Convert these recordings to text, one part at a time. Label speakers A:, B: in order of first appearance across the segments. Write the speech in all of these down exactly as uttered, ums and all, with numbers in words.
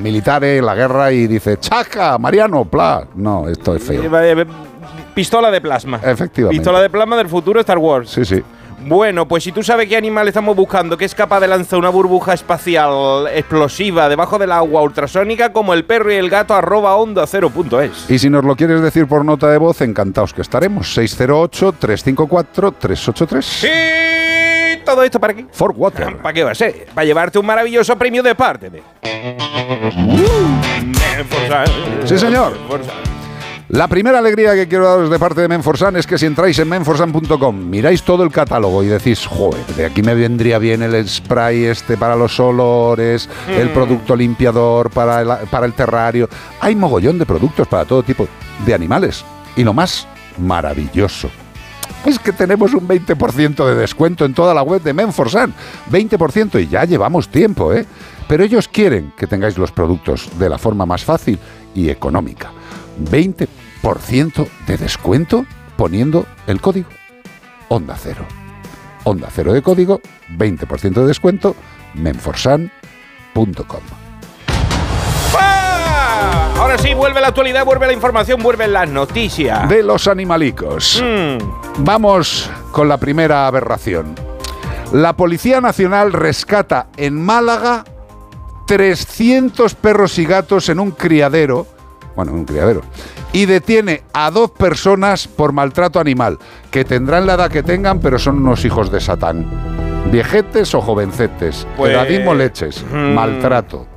A: militares, la guerra, y dice, ¡chaca, Mariano, pla! No, esto es feo.
B: Pistola de plasma.
A: Efectivamente.
B: Pistola de plasma del futuro Star Wars.
A: Sí, sí.
B: Bueno, pues si tú sabes qué animal estamos buscando, que es capaz de lanzar una burbuja espacial explosiva debajo del agua ultrasónica, como el perro y el gato, arroba onda cero punto es.
A: Y si nos lo quieres decir por nota de voz, encantados que estaremos. seis cero ocho, tres cinco cuatro, tres ocho tres.
B: Sí, todo esto para qué.
A: For Water.
B: ¿Para qué va a ser? Para llevarte un maravilloso premio de parte de...
A: Uh. Sí, señor. La primera alegría que quiero daros de parte de Menforsan es que si entráis en menforsan punto com, miráis todo el catálogo y decís, joder, de aquí me vendría bien el spray este para los olores, mm. el producto limpiador para el, para el terrario. Hay mogollón de productos para todo tipo de animales. Y lo más maravilloso es que tenemos un veinte por ciento de descuento en toda la web de Menforsan. veinte por ciento, y ya llevamos tiempo, ¿eh? Pero ellos quieren que tengáis los productos de la forma más fácil y económica. veinte por ciento de descuento poniendo el código Onda Cero. Onda Cero de código, veinte por ciento de descuento, menforsan punto com.
B: ¡Ah! Ahora sí, vuelve la actualidad, vuelve la información, vuelven las noticias.
A: De los animalicos. Mm. Vamos con la primera aberración. La Policía Nacional rescata en Málaga trescientos perros y gatos en un criadero. Bueno, un criadero, y detiene a dos personas por maltrato animal, que tendrán la edad que tengan, pero son unos hijos de Satán. Viejetes o jovencetes, pues, edadismo leches, mmm, maltrato.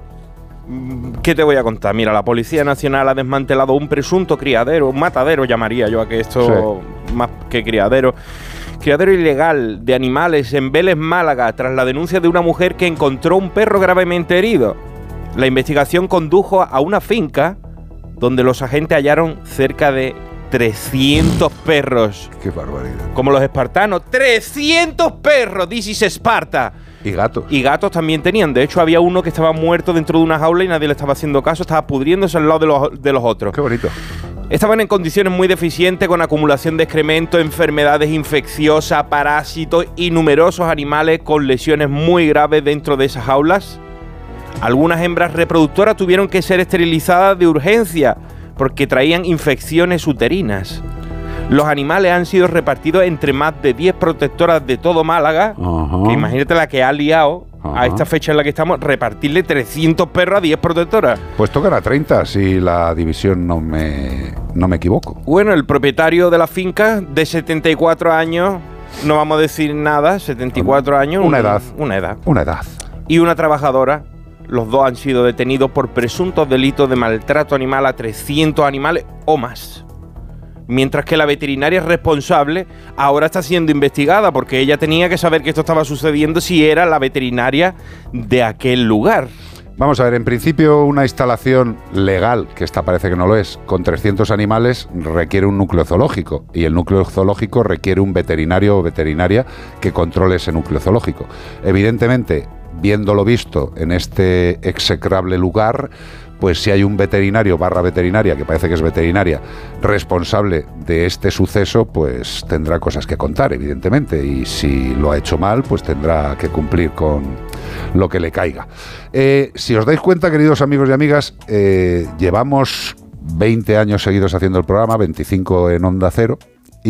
B: ¿Qué te voy a contar? Mira, la Policía Nacional ha desmantelado un presunto criadero, un matadero llamaría yo a que esto, sí. más que criadero, criadero ilegal de animales en Vélez, Málaga, tras la denuncia de una mujer que encontró un perro gravemente herido. La investigación condujo a una finca donde los agentes hallaron cerca de trescientos perros.
A: ¡Qué barbaridad!
B: Como los espartanos. ¡trescientos perros! This is Esparta.
A: Y gatos.
B: Y gatos también tenían. De hecho, había uno que estaba muerto dentro de una jaula y nadie le estaba haciendo caso. Estaba pudriéndose al lado de los, de los otros.
A: ¡Qué bonito!
B: Estaban en condiciones muy deficientes, con acumulación de excremento, enfermedades infecciosas, parásitos y numerosos animales con lesiones muy graves dentro de esas jaulas. Algunas hembras reproductoras tuvieron que ser esterilizadas de urgencia porque traían infecciones uterinas. Los animales han sido repartidos entre más de diez protectoras de todo Málaga. Uh-huh. Que imagínate la que ha liado uh-huh. a esta fecha en la que estamos, repartirle trescientos perros a diez protectoras.
A: Pues tocan a treinta, si la división no me, no me equivoco.
B: Bueno, el propietario de la finca, de setenta y cuatro años, no vamos a decir nada, setenta y cuatro años.
A: Una un, edad.
B: Una edad.
A: Una edad.
B: Y una trabajadora. Los dos han sido detenidos por presuntos delitos de maltrato animal a trescientos animales o más. Mientras que la veterinaria responsable ahora está siendo investigada porque ella tenía que saber que esto estaba sucediendo si era la veterinaria de aquel lugar.
A: Vamos a ver, en principio una instalación legal, que esta parece que no lo es, con trescientos animales requiere un núcleo zoológico, y el núcleo zoológico requiere un veterinario o veterinaria que controle ese núcleo zoológico. Evidentemente, viéndolo visto en este execrable lugar, pues si hay un veterinario barra veterinaria, que parece que es veterinaria, responsable de este suceso, pues tendrá cosas que contar, evidentemente, y si lo ha hecho mal, pues tendrá que cumplir con lo que le caiga. Eh, si os dais cuenta, queridos amigos y amigas, eh, llevamos veinte años seguidos haciendo el programa, veinticinco en Onda Cero,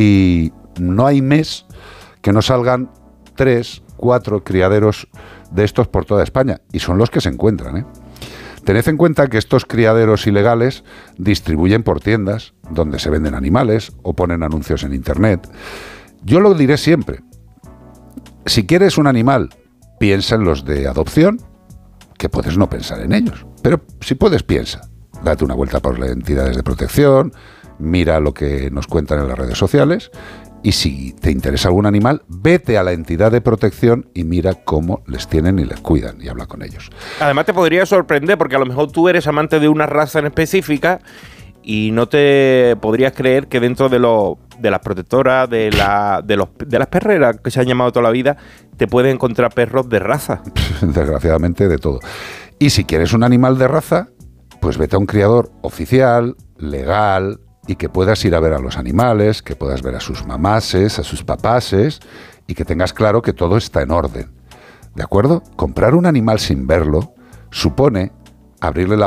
A: y no hay mes que no salgan tres, cuatro criaderos de estos por toda España, y son los que se encuentran, ¿eh? Tened en cuenta que estos criaderos ilegales distribuyen por tiendas donde se venden animales o ponen anuncios en internet. Yo lo diré siempre. Si quieres un animal, piensa en los de adopción, que puedes no pensar en ellos. Pero si puedes, piensa. Date una vuelta por las entidades de protección, mira lo que nos cuentan en las redes sociales. Y si te interesa algún animal, vete a la entidad de protección y mira cómo les tienen y les cuidan y habla con ellos.
B: Además te podría sorprender porque a lo mejor tú eres amante de una raza en específica y no te podrías creer que dentro de, lo, de las protectoras, de, la, de, los, de las perreras que se han llamado toda la vida, te puedes encontrar perros de raza.
A: Desgraciadamente de todo. Y si quieres un animal de raza, pues vete a un criador oficial, legal, y que puedas ir a ver a los animales, que puedas ver a sus mamases, a sus papases, y que tengas claro que todo está en orden. ¿De acuerdo? Comprar un animal sin verlo supone abrirle la